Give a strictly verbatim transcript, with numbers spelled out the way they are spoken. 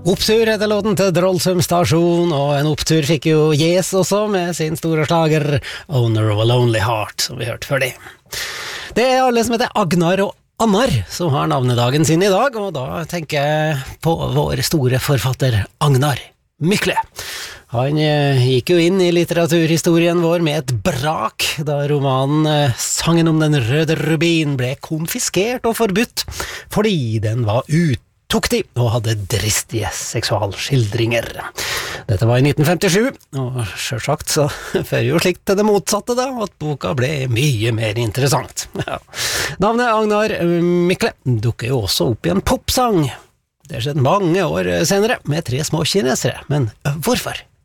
Opptur heter låten til Drollsum stasjon, og en opptur fikk jo Yes også med sin store slager Owner of a Lonely Heart, som vi hørte før det. Det er alle som heter Agnar og Annar som har navnedagen sin i dag, og da tenker jeg på vår store forfatter Agnar Mykle. Han eh, gikk jo inn i litteraturhistorien vår med et brak, da romanen eh, Sangen om den røde rubin ble konfiskert og forbudt, fordi den var utuktig og hadde dristige seksualskildringer. Dette var i nitten femtisju, og selvsagt så fører jo slikt til det motsatte da, at boka ble mye mer interessant. Ja. Navnet Agnar Mykle dukker jo også opp i en popsang. Det skjedde mange år senere med tre små kinesere, men hvorfor?